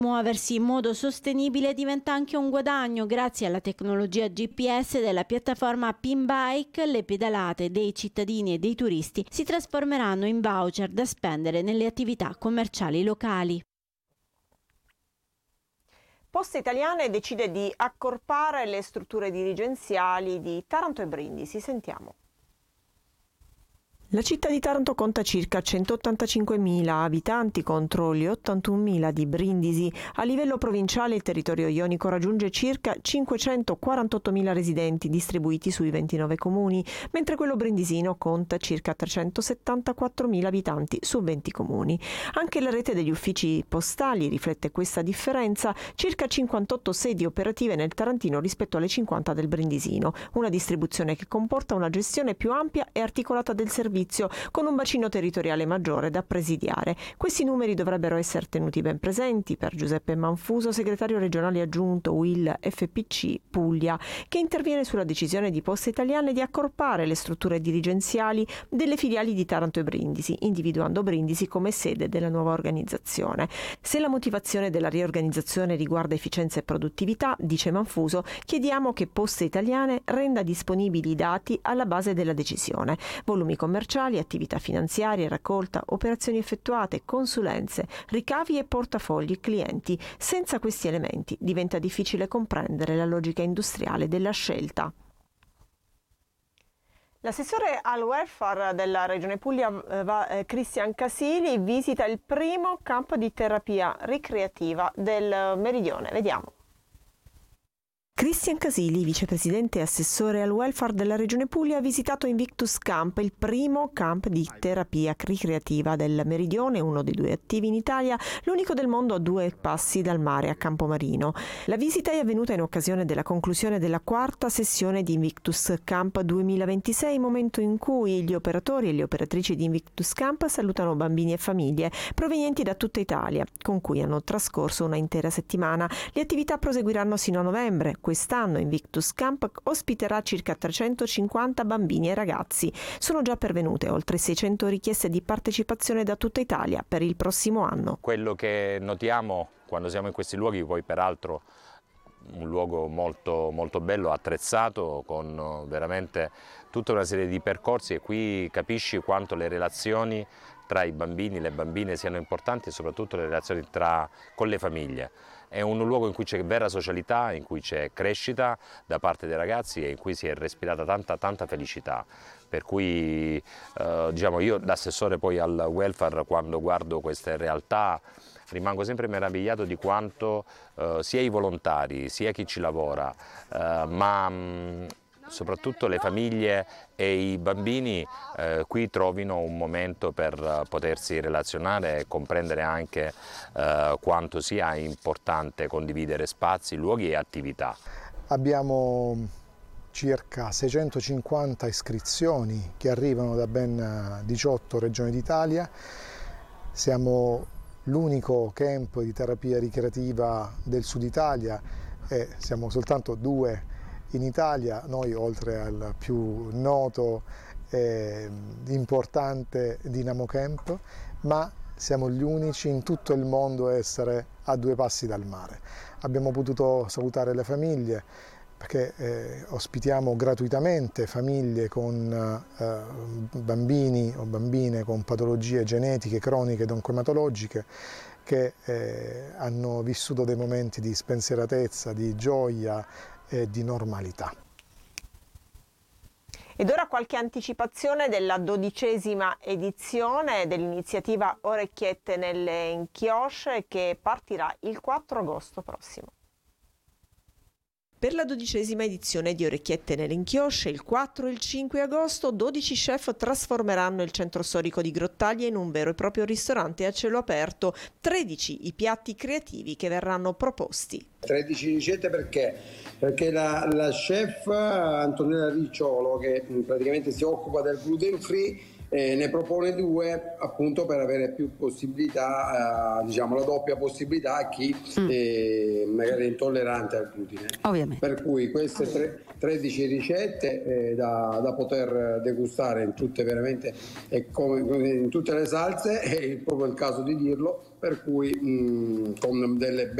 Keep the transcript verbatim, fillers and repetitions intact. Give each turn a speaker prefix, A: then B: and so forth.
A: Muoversi in modo sostenibile diventa anche un guadagno. Grazie alla tecnologia G P S della piattaforma Pinbike, le pedalate dei cittadini e dei turisti si trasformeranno in voucher da spendere nelle attività commerciali locali.
B: Poste Italiane decide di accorpare le strutture dirigenziali di Taranto e Brindisi. Sentiamo.
C: La città di Taranto conta circa centottantacinquemila abitanti contro gli ottantunomila di Brindisi. A livello provinciale il territorio ionico raggiunge circa cinquecentoquarantottomila residenti distribuiti sui ventinove comuni, mentre quello brindisino conta circa trecentosettantaquattromila abitanti su venti comuni. Anche la rete degli uffici postali riflette questa differenza, circa cinquantotto sedi operative nel tarantino rispetto alle cinquanta del brindisino, una distribuzione che comporta una gestione più ampia e articolata del servizio, con un bacino territoriale maggiore da presidiare. Questi numeri dovrebbero essere tenuti ben presenti per Giuseppe Manfuso, segretario regionale aggiunto U I L F P C Puglia, che interviene sulla decisione di Poste Italiane di accorpare le strutture dirigenziali delle filiali di Taranto e Brindisi, individuando Brindisi come sede della nuova organizzazione. Se la motivazione della riorganizzazione riguarda efficienza e produttività, dice Manfuso, chiediamo che Poste Italiane renda disponibili i dati alla base della decisione: volumi commerciali, attività finanziarie, raccolta, operazioni effettuate, consulenze, ricavi e portafogli clienti. Senza questi elementi diventa difficile comprendere la logica industriale della scelta.
B: L'assessore al welfare della Regione Puglia, eh, Cristian Casili, visita il primo campo di terapia ricreativa del Meridione. Vediamo.
C: Cristian Casili, vicepresidente e assessore al welfare della Regione Puglia, ha visitato Invictus Camp, il primo camp di terapia ricreativa del Meridione, uno dei due attivi in Italia, l'unico del mondo a due passi dal mare a Campomarino. La visita è avvenuta in occasione della conclusione della quarta sessione di Invictus Camp duemilaventisei, momento in cui gli operatori e le operatrici di Invictus Camp salutano bambini e famiglie provenienti da tutta Italia, con cui hanno trascorso una intera settimana. Le attività proseguiranno sino a novembre. Quest'anno Invictus Camp ospiterà circa trecentocinquanta bambini e ragazzi. Sono già pervenute oltre seicento richieste di partecipazione da tutta Italia per il prossimo anno.
D: Quello che notiamo quando siamo in questi luoghi, poi peraltro un luogo molto, molto bello, attrezzato, con veramente tutta una serie di percorsi, e qui capisci quanto le relazioni tra i bambini e le bambine siano importanti, e soprattutto le relazioni tra, con le famiglie. È un luogo in cui c'è vera socialità, in cui c'è crescita da parte dei ragazzi e in cui si è respirata tanta, tanta felicità. Per cui eh, diciamo, io da assessore poi al welfare, quando guardo queste realtà, rimango sempre meravigliato di quanto eh, sia i volontari, sia chi ci lavora, eh, ma mh, soprattutto le famiglie e i bambini eh, qui trovino un momento per potersi relazionare e comprendere anche eh, quanto sia importante condividere spazi, luoghi e attività.
E: Abbiamo circa seicentocinquanta iscrizioni che arrivano da ben diciotto regioni d'Italia. Siamo l'unico camp di terapia ricreativa del Sud Italia e siamo soltanto due in Italia, noi oltre al più noto e importante Dinamo Camp, ma siamo gli unici in tutto il mondo a essere a due passi dal mare. Abbiamo potuto salutare le famiglie perché eh, ospitiamo gratuitamente famiglie con eh, bambini o bambine con patologie genetiche, croniche ed oncoematologiche che eh, hanno vissuto dei momenti di spensieratezza, di gioia e di normalità.
B: Ed ora qualche anticipazione della dodicesima edizione dell'iniziativa Orecchiette nelle Inchiosce, che partirà il quattro agosto prossimo.
C: Per la dodicesima edizione di Orecchiette nelle Inchiosce, il quattro e il cinque agosto, dodici chef trasformeranno il centro storico di Grottaglie in un vero e proprio ristorante a cielo aperto. tredici i piatti creativi che verranno proposti.
F: tredici ricette perché? Perché la, la chef Antonella Ricciolo, che praticamente si occupa del gluten free, e ne propone due appunto per avere più possibilità, eh, diciamo la doppia possibilità a chi mm. eh, magari è intollerante al glutine.
G: Ovviamente.
F: Per cui queste tre, tredici ricette eh, da, da poter degustare in tutte veramente e come, in tutte le salse, è proprio il caso di dirlo, per cui mh, con delle